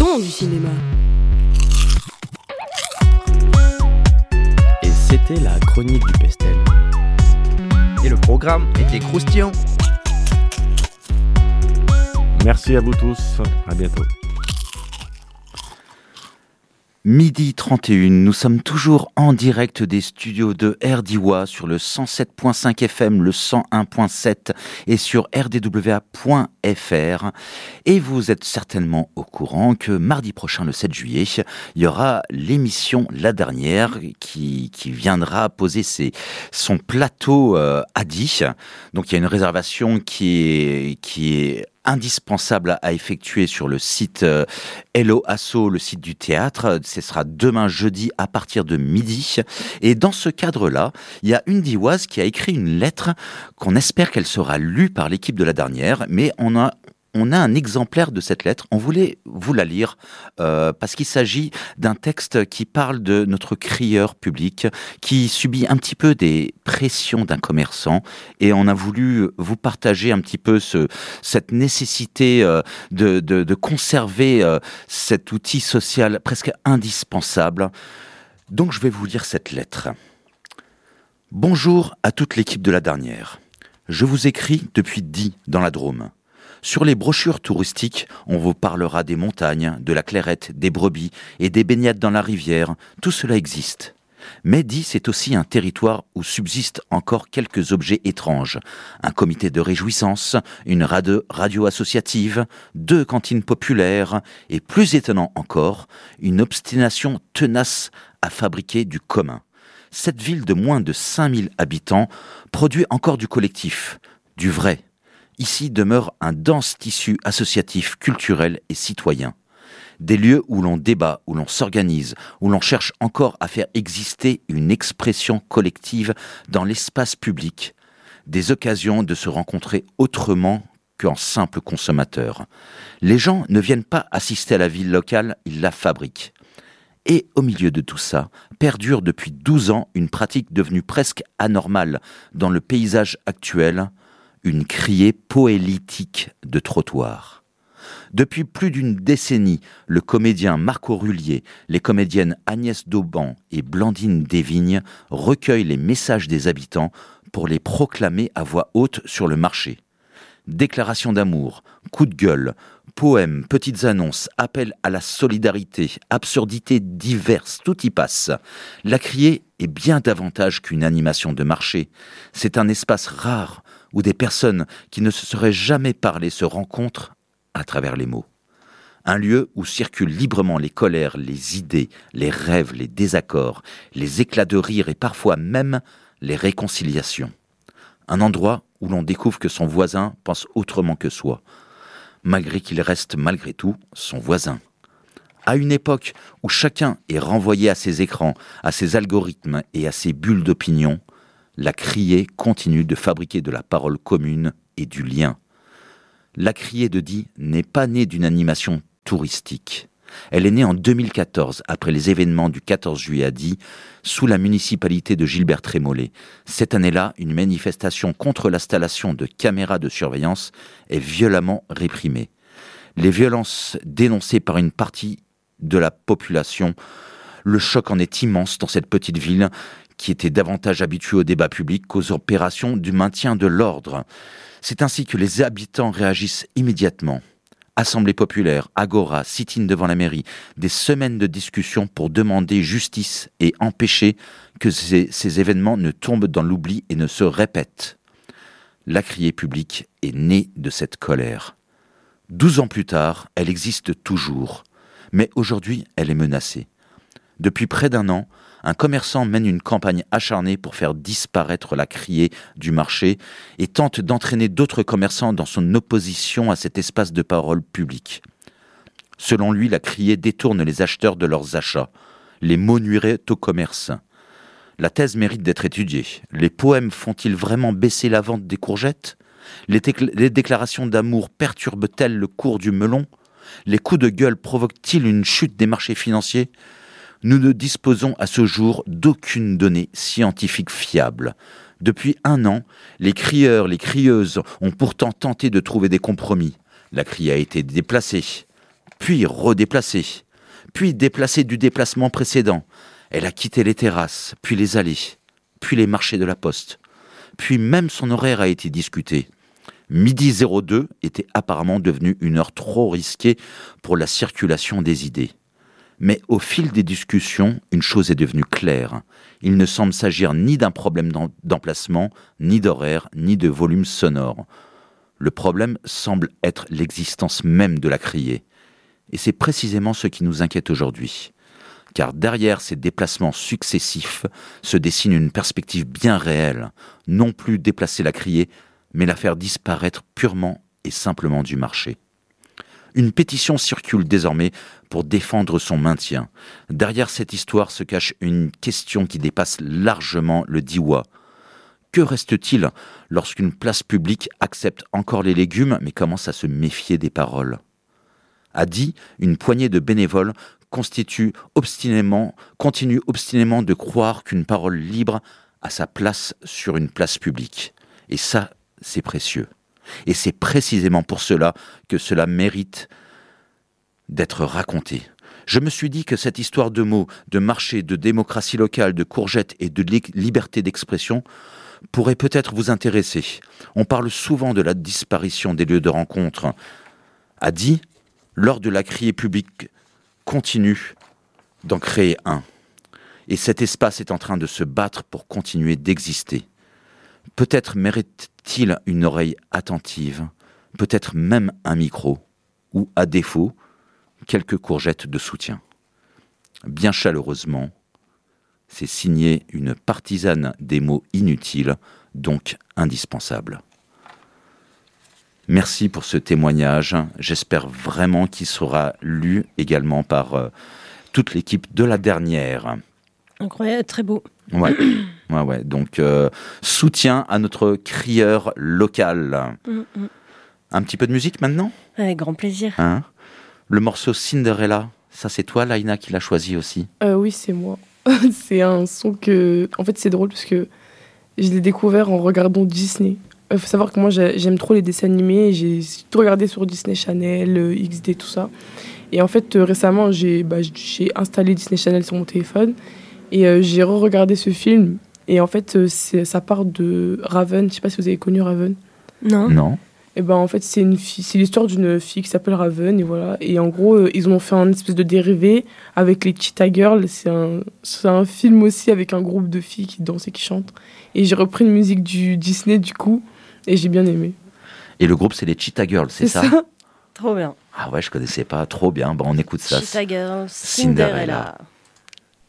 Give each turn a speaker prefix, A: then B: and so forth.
A: bon du cinéma.
B: Et c'était la chronique du Pestel.
C: Et le programme était croustillant.
D: Merci à vous tous, à bientôt.
E: Midi 31, nous sommes toujours en direct des studios de RDIWA sur le 107.5 FM, le 101.7 et sur rdwa.fr. Et vous êtes certainement au courant que mardi prochain, le 7 juillet, il y aura l'émission La Dernière qui viendra poser son plateau à Die. Donc il y a une réservation qui est indispensable à effectuer sur le site Hello Asso, le site du théâtre. Ce sera demain jeudi à partir de midi. Et dans ce cadre-là, il y a une Dioise qui a écrit une lettre qu'on espère qu'elle sera lue par l'équipe de La Dernière, mais on a un exemplaire de cette lettre. On voulait vous la lire parce qu'il s'agit d'un texte qui parle de notre crieur public qui subit un petit peu des pressions d'un commerçant, et on a voulu vous partager un petit peu cette nécessité de conserver cet outil social presque indispensable. Donc je vais vous lire cette lettre. Bonjour à toute l'équipe de La Dernière. Je vous écris depuis Die dans la Drôme. Sur les brochures touristiques, on vous parlera des montagnes, de la clairette, des brebis et des baignades dans la rivière. Tout cela existe. Mais Die, c'est aussi un territoire où subsistent encore quelques objets étranges. Un comité de réjouissance, une radio associative, 2 cantines populaires et, plus étonnant encore, une obstination tenace à fabriquer du commun. Cette ville de moins de 5000 habitants produit encore du collectif, du vrai. Ici demeure un dense tissu associatif, culturel et citoyen. Des lieux où l'on débat, où l'on s'organise, où l'on cherche encore à faire exister une expression collective dans l'espace public. Des occasions de se rencontrer autrement qu'en simples consommateurs. Les gens ne viennent pas assister à la vie locale, ils la fabriquent. Et au milieu de tout ça, perdure depuis 12 ans une pratique devenue presque anormale dans le paysage actuel, une criée poélitique de trottoir. Depuis plus d'une décennie, le comédien Marc Aurelier, les comédiennes Agnès Dauban et Blandine Desvignes recueillent les messages des habitants pour les proclamer à voix haute sur le marché. Déclarations d'amour, coups de gueule, poèmes, petites annonces, appels à la solidarité, absurdités diverses, tout y passe. La criée est bien davantage qu'une animation de marché. C'est un espace rare où des personnes qui ne se seraient jamais parlé se rencontrent à travers les mots. Un lieu où circulent librement les colères, les idées, les rêves, les désaccords, les éclats de rire et parfois même les réconciliations. Un endroit où l'on découvre que son voisin pense autrement que soi, malgré qu'il reste malgré tout son voisin. À une époque où chacun est renvoyé à ses écrans, à ses algorithmes et à ses bulles d'opinion, la criée continue de fabriquer de la parole commune et du lien. La criée de Die n'est pas née d'une animation touristique. Elle est née en 2014, après les événements du 14 juillet à Die, sous la municipalité de Gilbert Trémollet. Cette année-là, une manifestation contre l'installation de caméras de surveillance est violemment réprimée. Les violences dénoncées par une partie de la population, le choc en est immense dans cette petite ville qui était davantage habituée au débat public qu'aux opérations du maintien de l'ordre. C'est ainsi que les habitants réagissent immédiatement. Assemblée populaire, agora, sit-in devant la mairie, des semaines de discussions pour demander justice et empêcher que ces événements ne tombent dans l'oubli et ne se répètent. La criée publique est née de cette colère. 12 ans plus tard, elle existe toujours, mais aujourd'hui, elle est menacée. Depuis près d'1 an, un commerçant mène une campagne acharnée pour faire disparaître la criée du marché et tente d'entraîner d'autres commerçants dans son opposition à cet espace de parole publique. Selon lui, la criée détourne les acheteurs de leurs achats. Les mots nuiraient au commerce. La thèse mérite d'être étudiée. Les poèmes font-ils vraiment baisser la vente des courgettes ? Les déclarations d'amour perturbent-elles le cours du melon ? Les coups de gueule provoquent-ils une chute des marchés financiers ? Nous ne disposons à ce jour d'aucune donnée scientifique fiable. Depuis 1 an, les crieurs, les crieuses ont pourtant tenté de trouver des compromis. La criée a été déplacée. puis redéplacée, puis déplacée du déplacement précédent. Elle a quitté les terrasses, puis les allées, puis les marchés de la poste. Puis même son horaire a été discuté. Midi 02 était apparemment devenu une heure trop risquée pour la circulation des idées. Mais au fil des discussions, une chose est devenue claire. Il ne semble s'agir ni d'un problème d'emplacement, ni d'horaire, ni de volume sonore. Le problème semble être l'existence même de la criée. Et c'est précisément ce qui nous inquiète aujourd'hui. Car derrière ces déplacements successifs se dessine une perspective bien réelle, non plus déplacer la criée, mais la faire disparaître purement et simplement du marché. Une pétition circule désormais pour défendre son maintien. Derrière cette histoire se cache une question qui dépasse largement le Diois. Que reste-t-il lorsqu'une place publique accepte encore les légumes mais commence à se méfier des paroles ? A dit, une poignée de bénévoles continue obstinément de croire qu'une parole libre a sa place sur une place publique. Et ça, c'est précieux. Et c'est précisément pour cela que cela mérite d'être raconté. Je me suis dit que cette histoire de mots, de marché, de démocratie locale, de courgettes et de liberté d'expression pourrait peut-être vous intéresser. On parle souvent de la disparition des lieux de rencontre. A dit, lors de la criée publique, continue d'en créer un. Et cet espace est en train de se battre pour continuer d'exister. Peut-être mérite-t-il une oreille attentive, peut-être même un micro, ou à défaut, quelques courgettes de soutien. Bien chaleureusement, c'est signé une partisane des mots inutiles, donc indispensables. Merci pour ce témoignage. J'espère vraiment qu'il sera lu également par toute l'équipe de la dernière.
A: Incroyable, très beau.
E: Ouais. Donc, soutien à notre crieur local. Un petit peu de musique maintenant ?
A: Avec grand plaisir.
E: Hein ? Le morceau Cinderella, ça c'est toi, Laïna, qui l'a choisi aussi ?
F: Oui, c'est moi. C'est un son que... En fait, c'est drôle parce que je l'ai découvert en regardant Disney. Il faut savoir que moi, j'aime trop les dessins animés. J'ai tout regardé sur Disney Channel, XD, tout ça. Et en fait, récemment, j'ai installé Disney Channel sur mon téléphone. Et j'ai re-regardé ce film. Et en fait, ça part de Raven. Je sais pas si vous avez connu Raven.
E: Non.
F: Et ben en fait, c'est l'histoire d'une fille qui s'appelle Raven. Et voilà. Et en gros, ils ont fait un espèce de dérivé avec les Cheetah Girls. C'est un film aussi avec un groupe de filles qui dansent et qui chantent. Et j'ai repris une musique du Disney, du coup. Et j'ai bien aimé.
E: Et le groupe, c'est les Cheetah Girls, c'est ça ?
A: Trop bien.
E: Ah ouais, je connaissais pas. Trop bien. Bon, on écoute ça.
A: Cheetah Girls, Cinderella.